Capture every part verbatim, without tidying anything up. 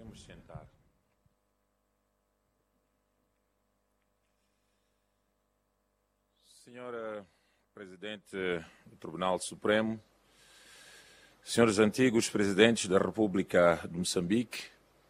Podemos sentar. Senhora Presidente do Tribunal Supremo, senhores antigos Presidentes da República de Moçambique,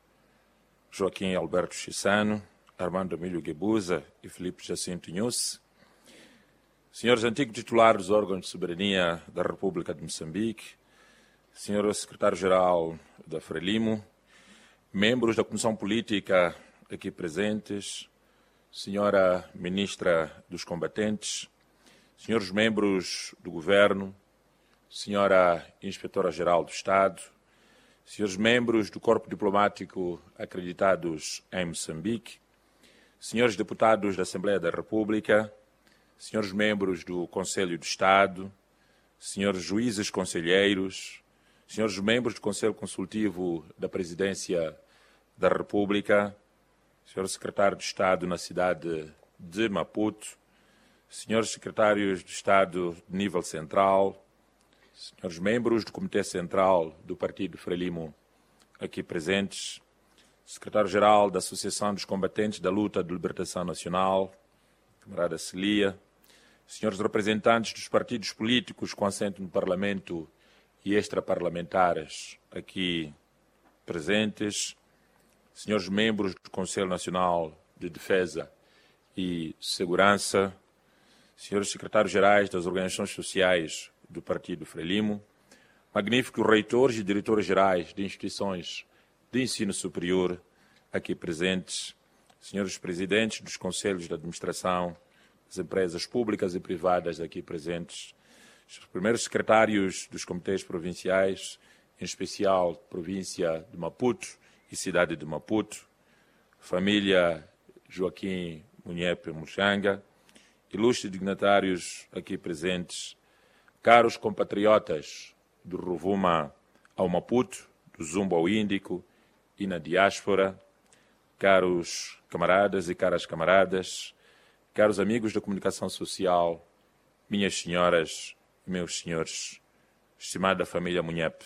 Joaquim Alberto Chissano, Armando Emílio Guebuza e Filipe Jacinto Inhosse, senhores antigos titulares dos órgãos de soberania da República de Moçambique, senhor Secretário-Geral da Frelimo, membros da Comissão Política aqui presentes, senhora Ministra dos Combatentes, senhores membros do Governo, senhora Inspetora-Geral do Estado, senhores membros do Corpo Diplomático acreditados em Moçambique, senhores deputados da Assembleia da República, senhores membros do Conselho de Estado, senhores juízes conselheiros, senhores membros do Conselho Consultivo da Presidência da República, senhor secretário de Estado na cidade de Maputo, senhores secretários de Estado de nível central, senhores membros do Comitê Central do Partido Frelimo aqui presentes, secretário-geral da Associação dos Combatentes da Luta de Libertação Nacional, camarada Celia, senhores representantes dos partidos políticos com assento no Parlamento e extraparlamentares aqui presentes, senhores membros do Conselho Nacional de Defesa e Segurança, senhores secretários-gerais das organizações sociais do Partido Frelimo, magníficos reitores e diretores-gerais de instituições de ensino superior aqui presentes, senhores presidentes dos conselhos de administração das empresas públicas e privadas aqui presentes, os primeiros secretários dos comitês provinciais, em especial província de Maputo e cidade de Maputo, família Joaquim Munhepe Muxanga, ilustres dignatários aqui presentes, caros compatriotas do Rovuma ao Maputo, do Zumbo ao Índico e na diáspora, caros camaradas e caras camaradas, caros amigos da comunicação social, minhas senhoras e meus senhores, estimada família Munhepe.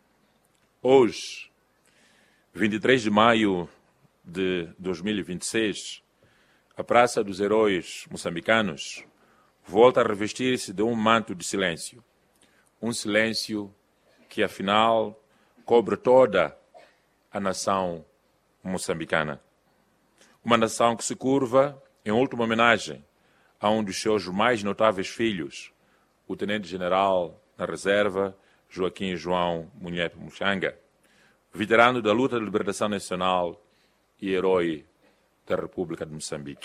Hoje, vinte e três de maio de dois mil e vinte e seis, a Praça dos Heróis Moçambicanos volta a revestir-se de um manto de silêncio. Um silêncio que, afinal, cobre toda a nação moçambicana. Uma nação que se curva em última homenagem a um dos seus mais notáveis filhos, o Tenente-General na Reserva, Joaquim João Munhepe Muxanga, veterano da luta de libertação nacional e herói da República de Moçambique.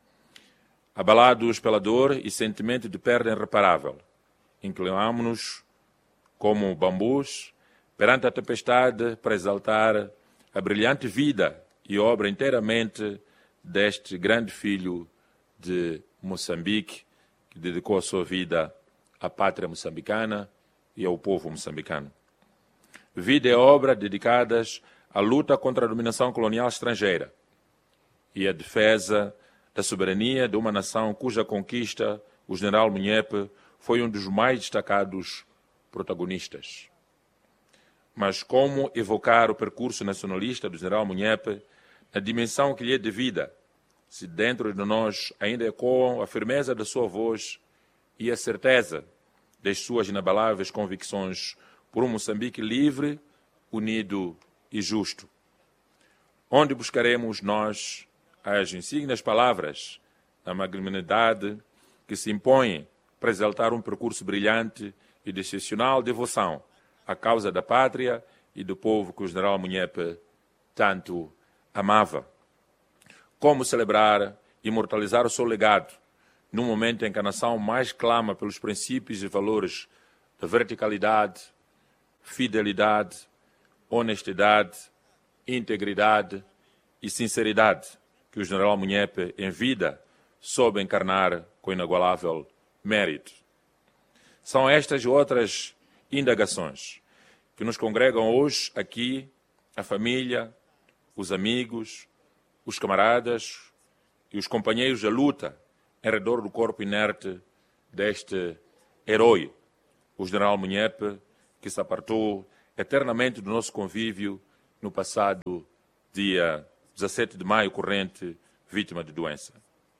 Abalados pela dor e sentimento de perda irreparável, inclinamos-nos como bambus perante a tempestade para exaltar a brilhante vida e obra inteiramente deste grande filho de Moçambique, que dedicou a sua vida à pátria moçambicana e ao povo moçambicano. Vida e obra dedicadas à luta contra a dominação colonial estrangeira e à defesa da soberania de uma nação cuja conquista o general Munhepe foi um dos mais destacados protagonistas. Mas como evocar o percurso nacionalista do general Munhepe na dimensão que lhe é devida, se dentro de nós ainda ecoam a firmeza da sua voz e a certeza das suas inabaláveis convicções por um Moçambique livre, unido e justo. Onde buscaremos nós as insígnias palavras da magnanimidade que se impõem para exaltar um percurso brilhante e de excepcional devoção à causa da pátria e do povo que o general Munhepe tanto amava? Como celebrar e imortalizar o seu legado num momento em que a nação mais clama pelos princípios e valores da verticalidade, fidelidade, honestidade, integridade e sinceridade que o general Munhepe, em vida, soube encarnar com inigualável mérito? São estas e outras indagações que nos congregam hoje aqui, a família, os amigos, os camaradas e os companheiros da luta em redor do corpo inerte deste herói, o general Munhepe, que se apartou eternamente do nosso convívio no passado dia dezassete de maio corrente, vítima de doença.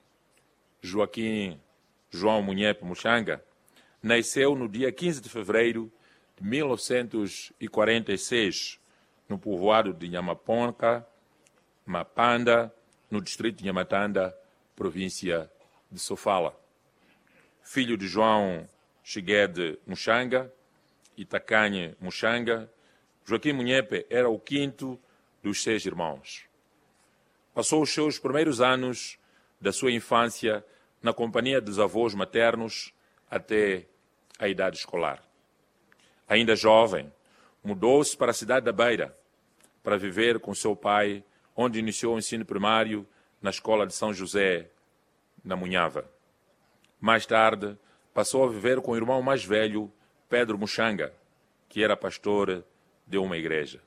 Joaquim João Munhepe Muxanga nasceu no dia quinze de fevereiro de mil novecentos e quarenta e seis, no povoado de Nhamaponca, Mapanda, no distrito de Nhamatanda, província de Sofala. Filho de João Chiguede Muxanga e Tacanhe Muxanga, Joaquim Munhepe era o quinto dos seis irmãos. Passou os seus primeiros anos da sua infância na companhia dos avós maternos até a idade escolar. Ainda jovem, mudou-se para a cidade da Beira para viver com seu pai, onde iniciou o ensino primário na escola de São José, na Munhava. Mais tarde, passou a viver com o irmão mais velho, Pedro Muxanga, que era pastor de uma igreja.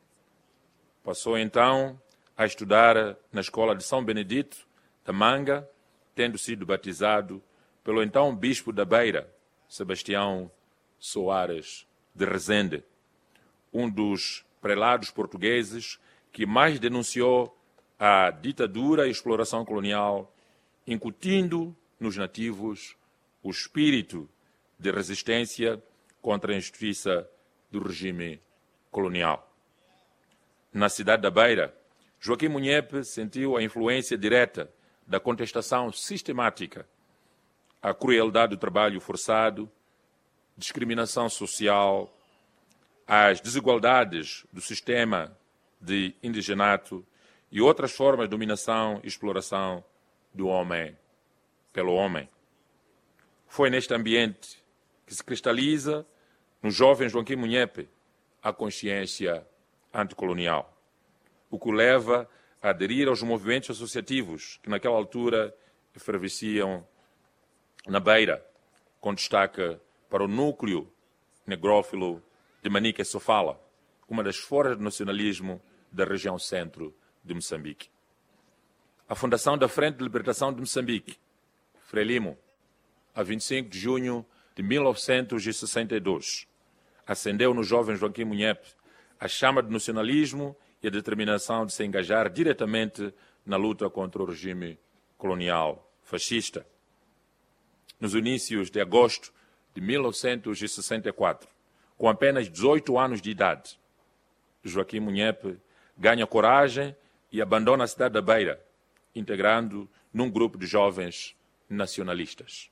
Passou então a estudar na escola de São Benedito da Manga, tendo sido batizado pelo então bispo da Beira, Sebastião Soares de Rezende, um dos prelados portugueses que mais denunciou a ditadura e exploração colonial, incutindo nos nativos o espírito de resistência contra a injustiça do regime colonial. Na cidade da Beira, Joaquim Munhepe sentiu a influência direta da contestação sistemática à crueldade do trabalho forçado, discriminação social, às desigualdades do sistema de indigenato e outras formas de dominação e exploração do homem pelo homem. Foi neste ambiente que se cristaliza no jovem Joaquim Munhepe a consciência anticolonial, o que o leva a aderir aos movimentos associativos que naquela altura efervesciam na Beira, com destaque para o núcleo negrófilo de Manica e Sofala, uma das forças de nacionalismo da região centro de Moçambique. A fundação da Frente de Libertação de Moçambique, Frelimo, a vinte e cinco de junho de mil novecentos e sessenta e dois, acendeu no jovem Joaquim Munhepe a chama do nacionalismo e a determinação de se engajar diretamente na luta contra o regime colonial fascista. Nos inícios de agosto de mil novecentos e sessenta e quatro, com apenas dezoito anos de idade, Joaquim Munhepe ganha coragem e abandona a cidade da Beira, integrando num grupo de jovens nacionalistas.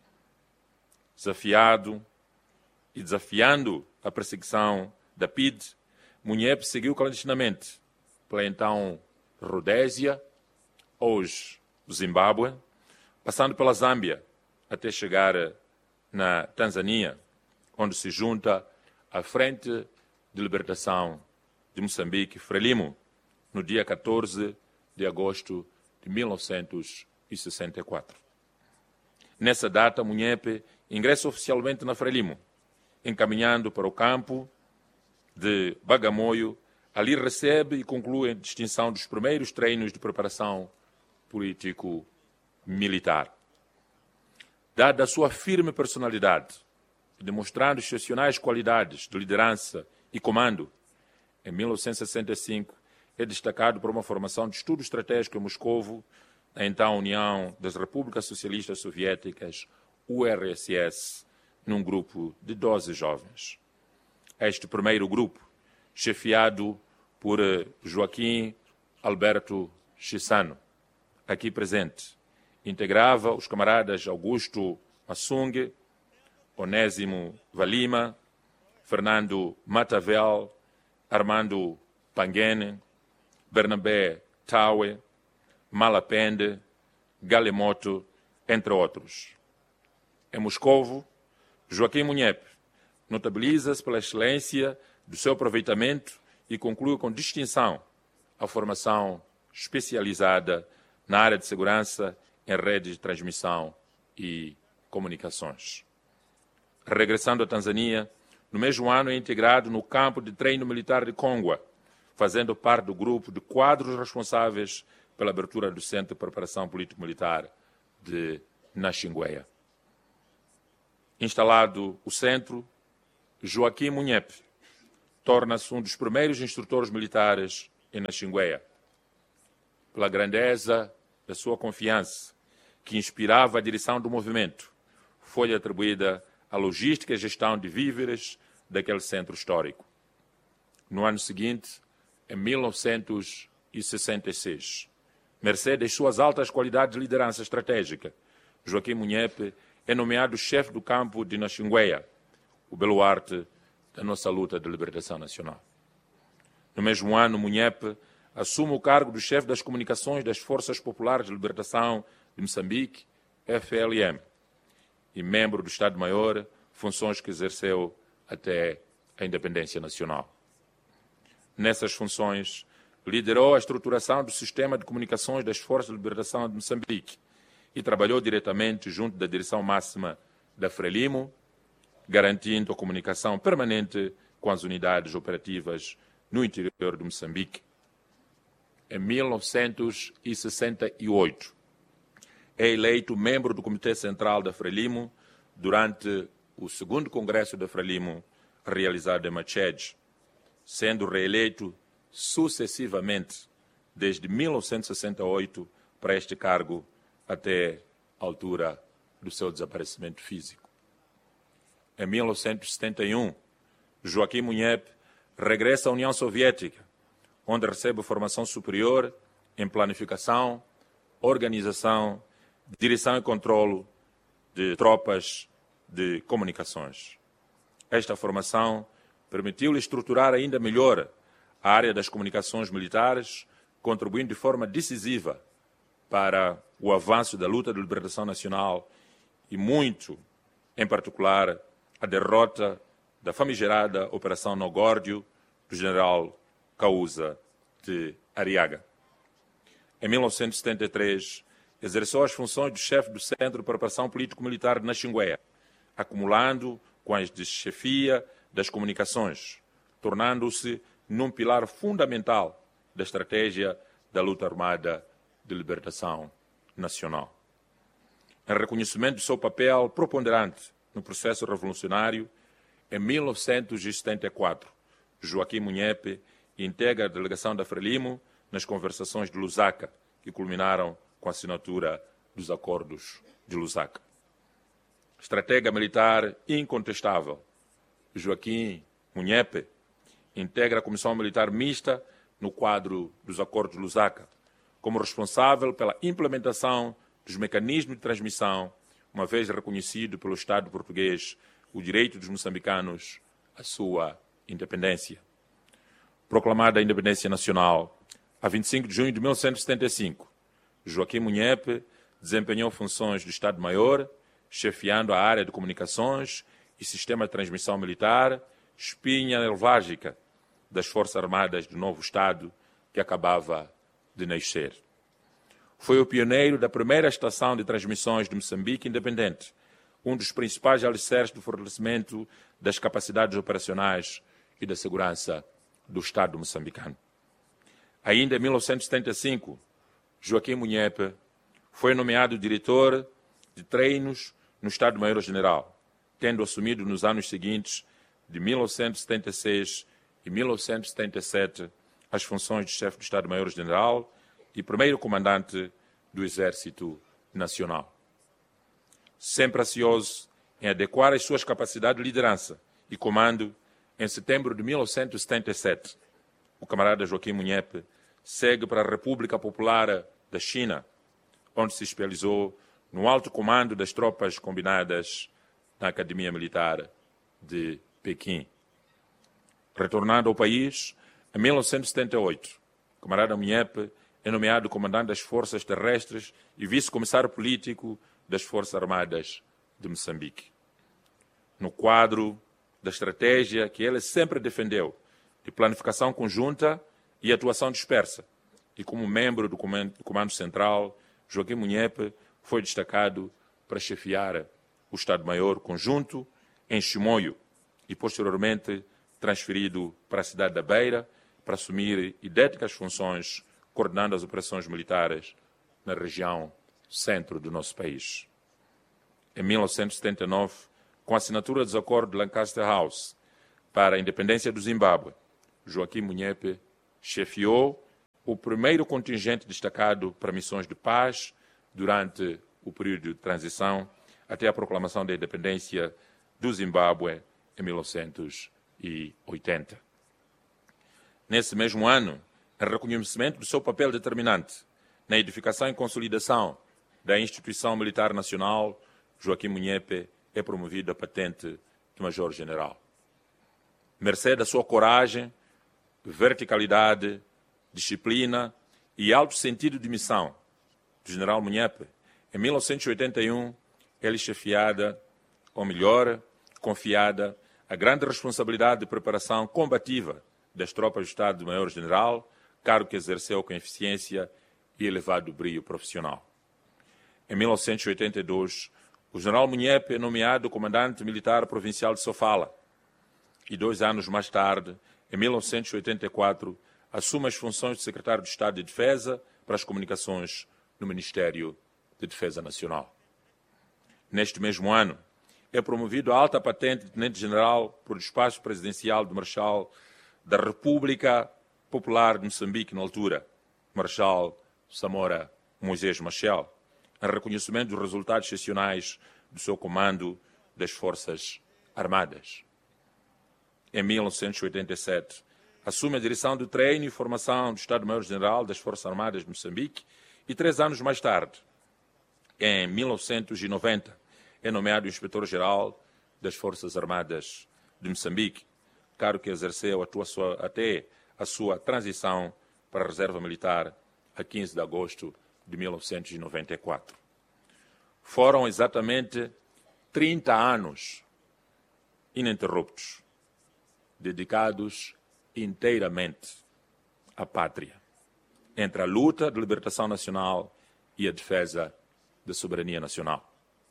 Desafiado e desafiando a perseguição da P I D, Munhepe seguiu clandestinamente pela então Rodésia, hoje Zimbábue, passando pela Zâmbia até chegar na Tanzânia, onde se junta à Frente de Libertação de Moçambique, Frelimo, no dia catorze de agosto de mil novecentos e sessenta e quatro. Nessa data, Munhepe ingressa oficialmente na Frelimo, encaminhando para o campo de Bagamoio. Ali recebe e conclui a distinção dos primeiros treinos de preparação político-militar. Dada a sua firme personalidade, demonstrando excepcionais qualidades de liderança e comando, em mil novecentos e sessenta e cinco é destacado por uma formação de estudo estratégico em Moscovo, na então União das Repúblicas Socialistas Soviéticas, U R S S, num grupo de doze jovens. Este primeiro grupo, chefiado por Joaquim Alberto Chissano, aqui presente, integrava os camaradas Augusto Massungue, Onésimo Valima, Fernando Matavel, Armando Panguene, Bernabé Taue, Malapende, Galemoto, entre outros. Em Moscovo, Joaquim Munhepe notabiliza-se pela excelência do seu aproveitamento e conclui com distinção a formação especializada na área de segurança em redes de transmissão e comunicações. Regressando à Tanzânia, no mesmo ano é integrado no campo de treino militar de Kongwa, fazendo parte do grupo de quadros responsáveis pela abertura do Centro de Preparação Político-Militar de Naxingueia. Instalado o centro, Joaquim Munhepe torna-se um dos primeiros instrutores militares em Naxinguéia, pela grandeza da sua confiança, que inspirava a direção do movimento, foi atribuída a logística e gestão de víveres daquele centro histórico. No ano seguinte, em mil novecentos e sessenta e seis, mercê das suas altas qualidades de liderança estratégica, Joaquim Munhepe é nomeado chefe do campo de Naxinguéia, o baluarte da nossa luta de libertação nacional. No mesmo ano, Munhepe assume o cargo do chefe das comunicações das Forças Populares de Libertação de Moçambique, F L M, e membro do Estado-Maior, funções que exerceu até a independência nacional. Nessas funções, liderou a estruturação do sistema de comunicações das Forças de Libertação de Moçambique e trabalhou diretamente junto da direção máxima da Frelimo, garantindo a comunicação permanente com as unidades operativas no interior de Moçambique. Em mil novecentos e sessenta e oito, é eleito membro do Comitê Central da Frelimo durante o segundo Congresso da Frelimo, realizado em Machede, sendo reeleito sucessivamente desde mil novecentos e sessenta e oito para este cargo até a altura do seu desaparecimento físico. Em mil novecentos e setenta e um, Joaquim Munhepe regressa à União Soviética, onde recebe formação superior em planificação, organização, direção e controlo de tropas de comunicações. Esta formação permitiu-lhe estruturar ainda melhor a área das comunicações militares, contribuindo de forma decisiva para o avanço da luta de libertação nacional e muito, em particular, a derrota da famigerada Operação Nogórdio do general Causa de Arriaga. Em mil novecentos e setenta e três, exerceu as funções de chefe do Centro de Preparação Político-Militar de Naxinguéia, acumulando com as de chefia das comunicações, tornando-se num pilar fundamental da estratégia da luta armada de libertação nacional. Em reconhecimento do seu papel preponderante no processo revolucionário, em mil novecentos e setenta e quatro, Joaquim Munhepe integra a delegação da Frelimo nas conversações de Lusaka, que culminaram com a assinatura dos acordos de Lusaka. Estratega militar incontestável, Joaquim Munhepe integra a Comissão Militar Mista no quadro dos acordos de Lusaka, como responsável pela implementação dos mecanismos de transmissão, uma vez reconhecido pelo Estado português o direito dos moçambicanos à sua independência. Proclamada a independência nacional, a vinte e cinco de junho de mil novecentos e setenta e cinco, Joaquim Munhepe desempenhou funções de Estado-Maior, chefiando a área de comunicações e sistema de transmissão militar, espinha nevrálgica das Forças Armadas do novo Estado que acabava de nascer. Foi o pioneiro da primeira estação de transmissões de Moçambique independente, um dos principais alicerces do fortalecimento das capacidades operacionais e da segurança do Estado moçambicano. Ainda em mil novecentos e setenta e cinco, Joaquim Munhepe foi nomeado diretor de treinos no Estado-Maior-General, tendo assumido nos anos seguintes, de mil novecentos e setenta e seis e mil novecentos e setenta e sete, as funções de chefe do Estado-Maior-General e primeiro comandante do Exército Nacional. Sempre ansioso em adequar as suas capacidades de liderança e comando, em setembro de mil novecentos e setenta e sete, o camarada Joaquim Munhepe segue para a República Popular da China, onde se especializou no alto comando das tropas combinadas na Academia Militar de Pequim. Retornando ao país, em mil novecentos e setenta e oito, o camarada Munhepe é nomeado comandante das Forças Terrestres e vice-comissário político das Forças Armadas de Moçambique. No quadro da estratégia que ele sempre defendeu, de planificação conjunta e atuação dispersa, e como membro do Comando, do Comando Central, Joaquim Munhepe foi destacado para chefiar o Estado-Maior Conjunto em Chimoio e, posteriormente, transferido para a cidade da Beira para assumir idênticas funções, coordenando as operações militares na região centro do nosso país. Em mil novecentos e setenta e nove, com a assinatura dos acordos de Lancaster House para a independência do Zimbábue, Joaquim Munhepe chefiou o primeiro contingente destacado para missões de paz durante o período de transição até a proclamação da independência do Zimbábue em mil novecentos e oitenta. Nesse mesmo ano, em reconhecimento do seu papel determinante na edificação e consolidação da Instituição Militar Nacional, Joaquim Munhepe é promovido a patente de Major-General. Mercê da sua coragem, verticalidade, disciplina e alto sentido de missão do General Munhepe, em mil novecentos e oitenta e um, ele chefiada, ou melhor, confiada, a grande responsabilidade de preparação combativa das tropas do Estado do Maior-General, cargo que exerceu com eficiência e elevado brio profissional. Em mil novecentos e oitenta e dois, o General Munhepe é nomeado comandante militar provincial de Sofala e dois anos mais tarde, em mil novecentos e oitenta e quatro, assume as funções de secretário de Estado de Defesa para as Comunicações no Ministério de Defesa Nacional. Neste mesmo ano, é promovido à alta patente de Tenente-General por despacho presidencial do Marechal da República Popular de Moçambique, na altura, Marechal Samora Moisés Machel, em reconhecimento dos resultados excepcionais do seu comando das Forças Armadas. Em mil novecentos e oitenta e sete, assume a direção do treino e formação do Estado-Maior-General das Forças Armadas de Moçambique e, três anos mais tarde, em mil novecentos e noventa, é nomeado Inspetor-Geral das Forças Armadas de Moçambique, cargo que exerceu até a sua transição para a Reserva Militar a quinze de agosto de mil novecentos e noventa e quatro. Foram exatamente trinta anos ininterruptos, dedicados inteiramente à pátria, entre a luta de libertação nacional e a defesa da soberania nacional.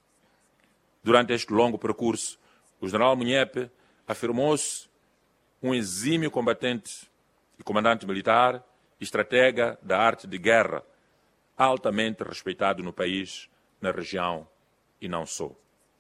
Durante este longo percurso, o General Munhepe afirmou-se um exímio combatente e comandante militar e estratega da arte de guerra, altamente respeitado no país, na região e não só.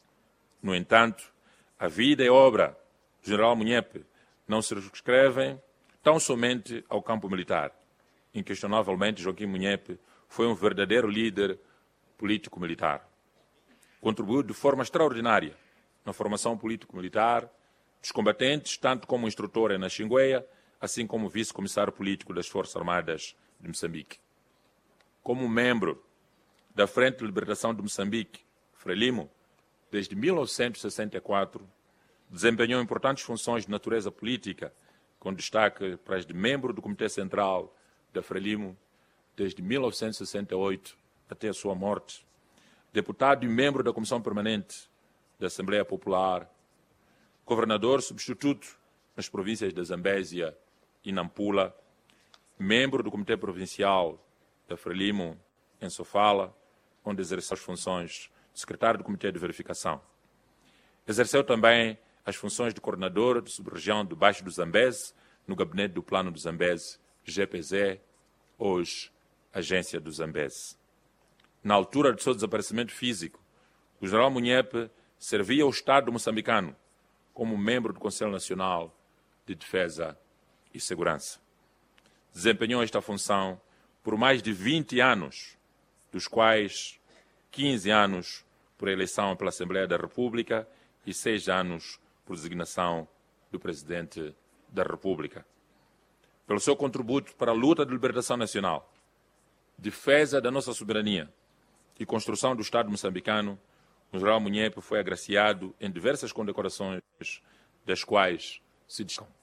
No entanto, a vida e obra do General Munhepe não se circunscrevem tão somente ao campo militar. Inquestionavelmente, Joaquim Munhepe foi um verdadeiro líder político-militar. Contribuiu de forma extraordinária na formação político-militar dos combatentes, tanto como instrutor na Xingueia, assim como vice-comissário político das Forças Armadas de Moçambique. Como membro da Frente de Libertação de Moçambique, Frelimo, desde mil novecentos e sessenta e quatro, desempenhou importantes funções de natureza política, com destaque para as de membro do Comitê Central da Frelimo, desde mil novecentos e sessenta e oito até a sua morte, deputado e membro da Comissão Permanente da Assembleia Popular, governador substituto nas províncias da Zambésia e Nampula, membro do Comitê Provincial da Frelimo, em Sofala, onde exerceu as funções de secretário do Comitê de Verificação. Exerceu também as funções de coordenador de sub-região do Baixo do Zambeze, no Gabinete do Plano do Zambeze, G P Z, hoje Agência do Zambeze. Na altura do seu desaparecimento físico, o General Munhepe servia o Estado moçambicano como membro do Conselho Nacional de Defesa e Segurança. Desempenhou esta função por mais de vinte anos, dos quais quinze anos por eleição pela Assembleia da República e seis anos por designação do Presidente da República. Pelo seu contributo para a luta de libertação nacional, defesa da nossa soberania e construção do Estado moçambicano, o General Munhepe foi agraciado em diversas condecorações, das quais se destacam: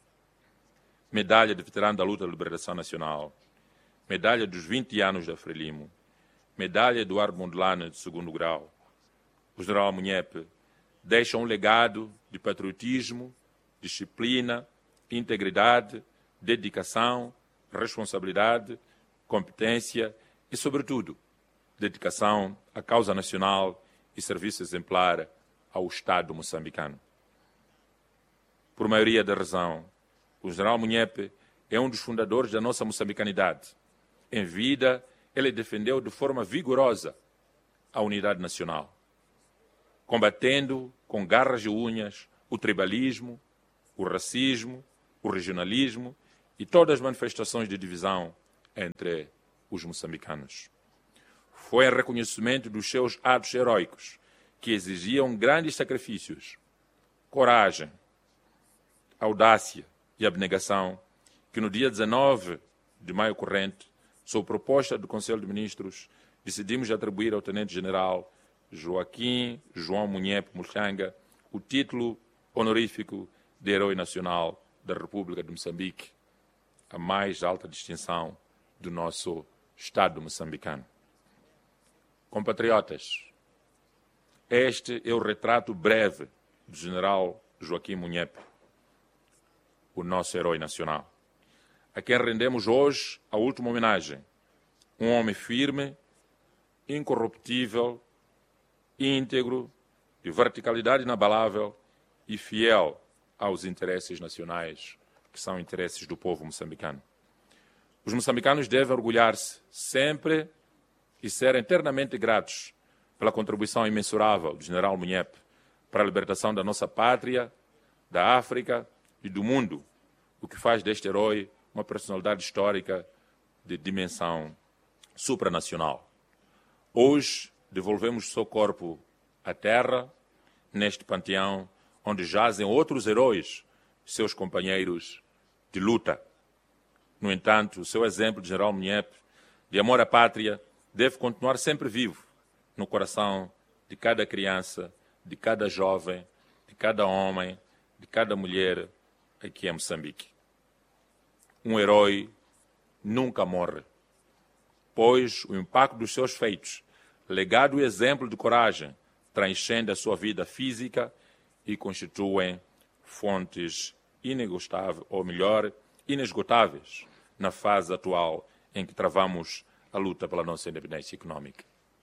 Medalha de Veterano da Luta de Liberação Nacional, Medalha dos vinte anos da Frelimo, Medalha Eduardo Mondlane de segundo grau. O General Munhepe deixa um legado de patriotismo, disciplina, integridade, dedicação, responsabilidade, competência e, sobretudo, dedicação à causa nacional e serviço exemplar ao Estado moçambicano. Por maioria da razão, o General Munhepe é um dos fundadores da nossa moçambicanidade. Em vida, ele defendeu de forma vigorosa a unidade nacional, combatendo com garras e unhas o tribalismo, o racismo, o regionalismo e todas as manifestações de divisão entre os moçambicanos. Foi em reconhecimento dos seus atos heróicos, que exigiam grandes sacrifícios, coragem, audácia e abnegação, que no dia dezenove de maio corrente, sob proposta do Conselho de Ministros, decidimos atribuir ao Tenente-General Joaquim João Munhepe Muxanga o título honorífico de Herói Nacional da República de Moçambique, a mais alta distinção do nosso Estado moçambicano. Compatriotas, este é o retrato breve do General Joaquim Munhepe, o nosso herói nacional, a quem rendemos hoje a última homenagem, um homem firme, incorruptível, íntegro, de verticalidade inabalável e fiel aos interesses nacionais, que são interesses do povo moçambicano. Os moçambicanos devem orgulhar-se sempre e ser eternamente gratos pela contribuição imensurável do General Munhepe para a libertação da nossa pátria, da África e do mundo, o que faz deste herói uma personalidade histórica de dimensão supranacional. Hoje, devolvemos o seu corpo à terra, neste panteão onde jazem outros heróis, seus companheiros de luta. No entanto, o seu exemplo de General Munhepe, de amor à pátria, deve continuar sempre vivo no coração de cada criança, de cada jovem, de cada homem, de cada mulher aqui em Moçambique. Um herói nunca morre, pois o impacto dos seus feitos, legado e exemplo de coragem, transcende a sua vida física e constituem fontes inegostáveis, ou melhor, inesgotáveis, na fase atual em que travamos a luta pela nossa independência econômica.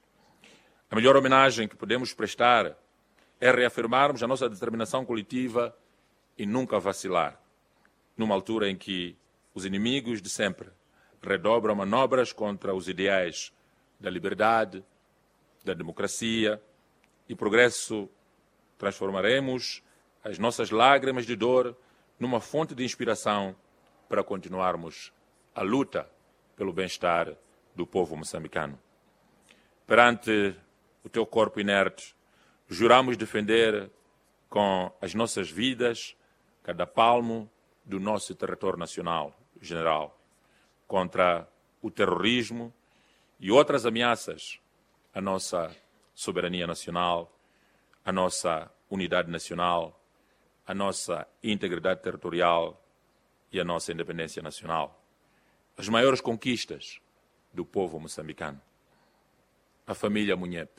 A melhor homenagem que podemos prestar é reafirmarmos a nossa determinação coletiva e nunca vacilar, numa altura em que os inimigos de sempre redobram manobras contra os ideais da liberdade, da democracia e progresso. Transformaremos as nossas lágrimas de dor numa fonte de inspiração para continuarmos a luta pelo bem-estar do povo moçambicano. Perante o teu corpo inerte, juramos defender com as nossas vidas cada palmo do nosso território nacional, General, contra o terrorismo e outras ameaças à nossa soberania nacional, à nossa unidade nacional, à nossa integridade territorial e à nossa independência nacional. As maiores conquistas do povo moçambicano. A família Munhepe,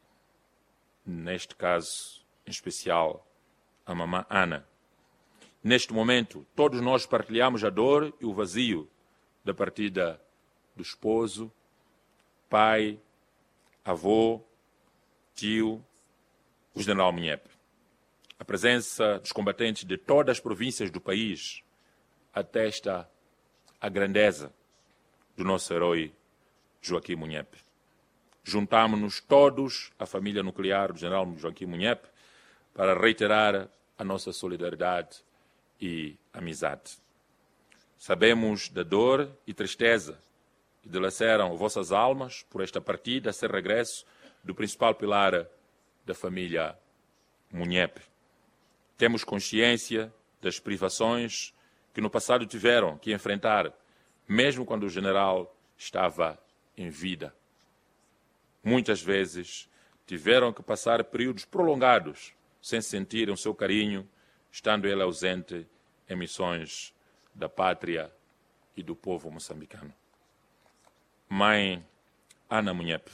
neste caso em especial a mamã Ana. Neste momento, todos nós partilhamos a dor e o vazio da partida do esposo, pai, avô, tio, o General Munhepe. A presença dos combatentes de todas as províncias do país atesta a grandeza do nosso herói Joaquim Munhepe. Juntamos-nos todos à família nuclear do General Joaquim Munhepe para reiterar a nossa solidariedade e amizade. Sabemos da dor e tristeza que dilaceram vossas almas por esta partida sem regresso do principal pilar da família Munhepe. Temos consciência das privações que no passado tiveram que enfrentar, mesmo quando o general estava em vida. Muitas vezes tiveram que passar períodos prolongados sem sentirem o seu carinho, estando ele ausente em missões da pátria e do povo moçambicano. Mãe Ana Munhepe,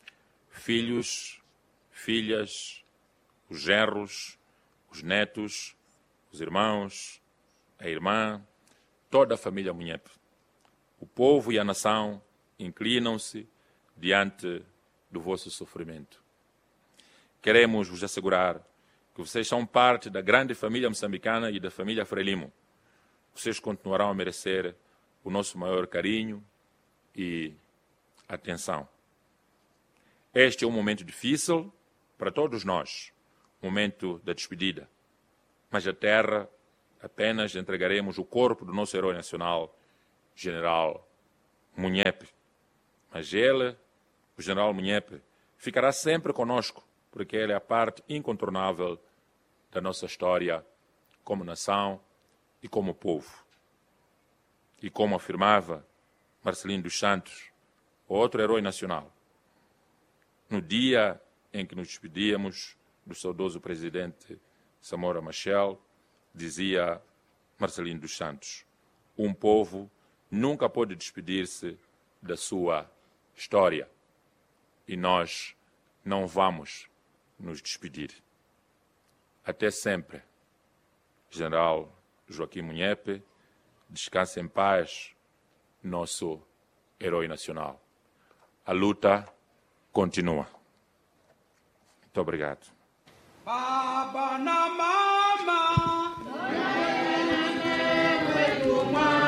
filhos, filhas, os genros, os netos, os irmãos, a irmã, toda a família Munhepe. O povo e a nação inclinam-se diante do vosso sofrimento. Queremos vos assegurar que vocês são parte da grande família moçambicana e da família Frelimo. Vocês continuarão a merecer o nosso maior carinho e atenção. Este é um momento difícil para todos nós, momento da despedida. Mas a terra apenas entregaremos o corpo do nosso herói nacional, General Munhepe. Mas ele, o general Munhepe, ficará sempre conosco, porque ele é a parte incontornável da nossa história como nação e como povo. E como afirmava Marcelino dos Santos, outro herói nacional, no dia em que nos despedíamos do saudoso presidente Samora Machel, dizia Marcelino dos Santos, um povo nunca pode despedir-se da sua história. E nós não vamos nos despedir. Até sempre, General Joaquim Munhepe, descanse em paz, nosso herói nacional. A luta continua. Muito obrigado. Baba na mão.